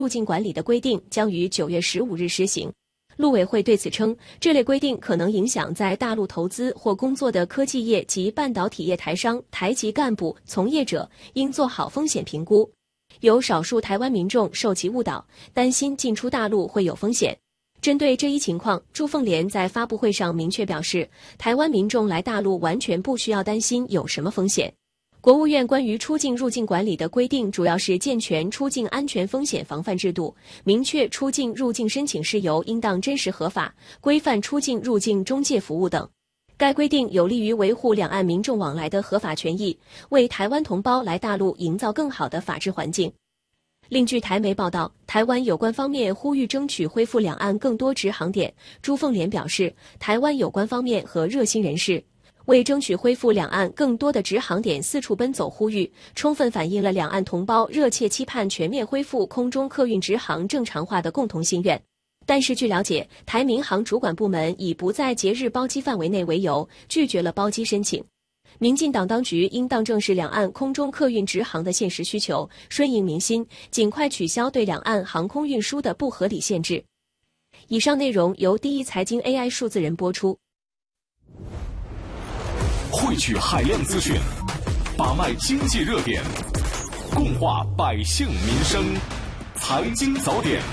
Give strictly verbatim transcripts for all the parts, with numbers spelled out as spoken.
入境管理的规定将于九月十五日施行。陆委会对此称，这类规定可能影响在大陆投资或工作的科技业及半导体业台商、台籍干部、从业者，应做好风险评估。有少数台湾民众受其误导，担心进出大陆会有风险。针对这一情况，朱凤莲在发布会上明确表示，台湾民众来大陆完全不需要担心有什么风险。国务院关于出境入境管理的规定主要是健全出境安全风险防范制度，明确出境入境申请事由应当真实合法，规范出境入境中介服务等。该规定有利于维护两岸民众往来的合法权益，为台湾同胞来大陆营造更好的法治环境。另据台媒报道，台湾有关方面呼吁争取恢复两岸更多直航点。朱凤莲表示，台湾有关方面和热心人士为争取恢复两岸更多的直航点四处奔走呼吁，充分反映了两岸同胞热切期盼全面恢复空中客运直航正常化的共同心愿。但是据了解，台民航主管部门以不在节日包机范围内为由，拒绝了包机申请。民进党当局应当正视两岸空中客运直航的现实需求，顺应民心，尽快取消对两岸航空运输的不合理限制。以上内容由第一财经 A I 数字人播出。 汇聚海量资讯，把脉经济热点，共话百姓民生，财经早点。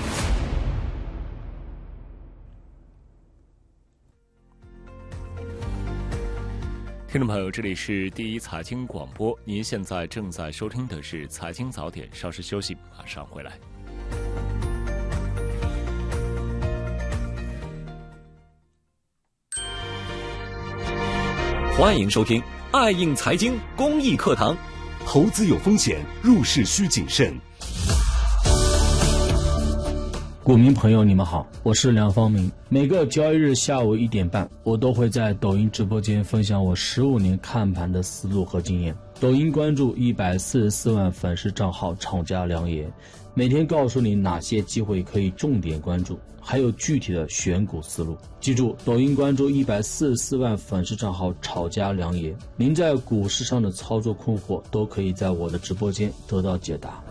听众朋友，这里是第一财经广播，您现在正在收听的是财经早点，稍事休息，马上回来。 欢迎收听爱应财经公益课堂。 投资有风险，入市需谨慎。 股民朋友你们好，我是梁方明。每个交易日下午一点半，我都会在抖音直播间分享我十五年看盘的思路和经验。抖音关注一百四十四万粉丝账号厂家良言，每天告诉你哪些机会可以重点关注，还有具体的选股思路。记住，抖音关注一百四十四万粉丝账号厂家良言，您在股市上的操作困惑都可以在我的直播间得到解答。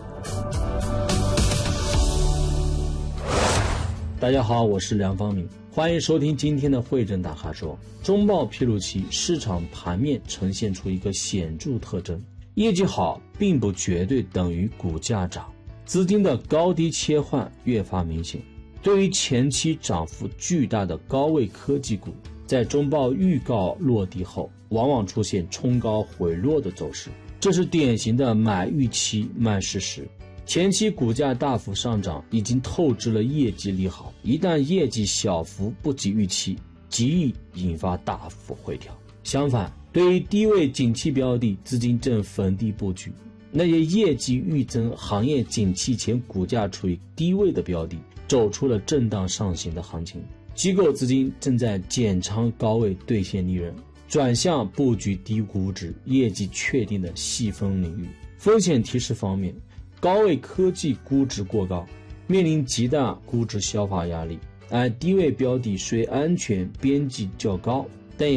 大家好，我是梁方明，欢迎收听今天的汇诊大咖说。中报披露期市场盘面呈现出一个显著特征，业绩好并不绝对等于股价涨，资金的高低切换越发明显。对于前期涨幅巨大的高位科技股，在中报预告落地后，往往出现冲高回落的走势，这是典型的买预期卖事实。前期股价大幅上涨，已经透支了业绩利好，一旦业绩小幅不及预期，极易引发大幅回调。相反，对于低位景气标的，资金正逢低布局，那些业绩预增、行业景气前股价处于低位的标的，走出了震荡上行的行情。机构资金正在减仓高位兑现利润，转向布局低估值、业绩确定的细分领域。风险提示方面，高位科技估值过高，面临极大估值消化压力，而低位标的虽安全边际较高，